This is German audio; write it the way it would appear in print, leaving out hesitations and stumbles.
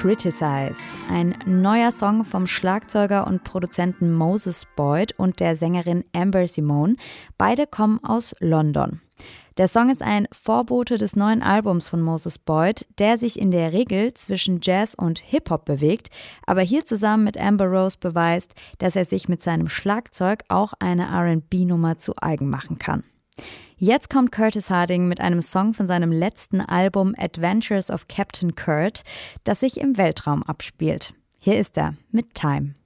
Criticize, ein neuer Song vom Schlagzeuger und Produzenten Moses Boyd und der Sängerin Amber Simone. Beide kommen aus London. Der Song ist ein Vorbote des neuen Albums von Moses Boyd, der sich in der Regel zwischen Jazz und Hip-Hop bewegt, aber hier zusammen mit Amber Rose beweist, dass er sich mit seinem Schlagzeug auch eine R&B-Nummer zu eigen machen kann. Jetzt kommt Curtis Harding mit einem Song von seinem letzten Album Adventures of Captain Kurt, das sich im Weltraum abspielt. Hier ist er mit Time.